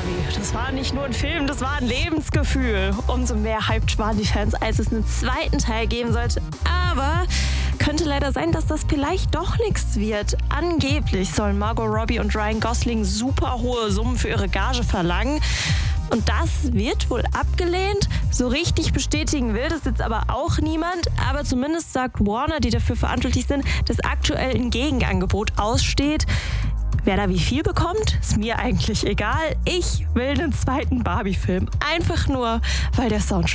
Barbie. Das war nicht nur ein Film, das war ein Lebensgefühl. Umso mehr hyped waren die Fans, als es einen zweiten Teil geben sollte. Aber könnte leider sein, dass das vielleicht doch nichts wird. Angeblich sollen Margot Robbie und Ryan Gosling super hohe Summen für ihre Gage verlangen. Und das wird wohl abgelehnt. So richtig bestätigen will das jetzt aber auch niemand. Aber zumindest sagt Warner, die dafür verantwortlich sind, dass aktuell ein Gegenangebot aussteht. Wer da wie viel bekommt, ist mir eigentlich egal. Ich will einen zweiten Barbie-Film. Einfach nur, weil der Soundtrack